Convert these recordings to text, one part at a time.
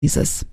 dieses.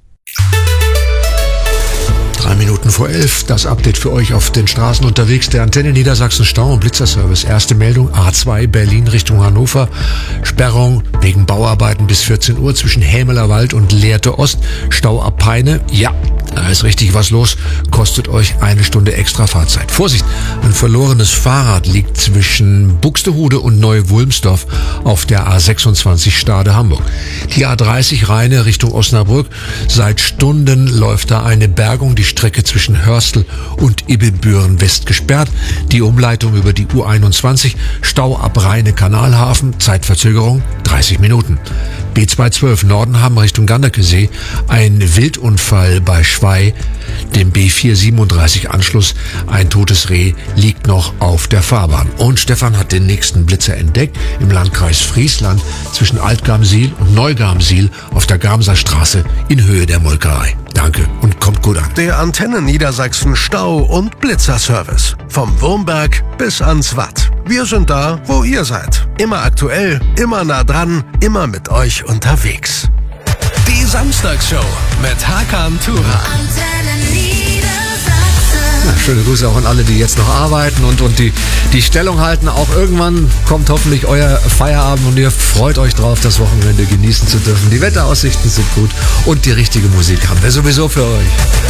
11:03, das Update für euch auf den Straßen unterwegs. Der Antenne Niedersachsen Stau- und Blitzerservice. Erste Meldung, A2 Berlin Richtung Hannover. Sperrung wegen Bauarbeiten bis 14 Uhr zwischen Hämelerwald und Lehrte Ost. Stau ab Peine. Ja, da ist richtig was los. Kostet euch 1 Stunde extra Fahrzeit. Vorsicht, ein verlorenes Fahrrad liegt zwischen Buxtehude und Neu-Wulmsdorf auf der A26 Stade Hamburg. Die A30 Rheine Richtung Osnabrück. Seit Stunden läuft da eine Bergung. Die Strecke zwischen Hörstel und Ibbelbüren West gesperrt. Die Umleitung über die U21. Stau ab Rheine Kanalhafen. Zeitverzögerung 30 Minuten. B212 Nordenham Richtung Ganderkesee. Ein Wildunfall bei Schwei, dem B437 Anschluss. Ein totes Reh liegt noch auf der Fahrbahn. Und Stefan hat den nächsten Blitzer entdeckt im Landkreis Friesland zwischen Altgamsiel und Neugamsiel auf der Gamser Straße in Höhe der Molkerei. Danke und kommt gut an. Der Antenne Niedersachsen Stau- und Blitzerservice. Vom Wurmberg bis ans Watt. Wir sind da, wo ihr seid. Immer aktuell, immer nah dran, immer mit euch unterwegs. Die Samstagsshow mit Hakan Thura. Antenne Niedersachsen. Schöne Grüße auch an alle, die jetzt noch arbeiten und die Stellung halten. Auch irgendwann kommt hoffentlich euer Feierabend und ihr freut euch drauf, das Wochenende genießen zu dürfen. Die Wetteraussichten sind gut und die richtige Musik haben wir sowieso für euch.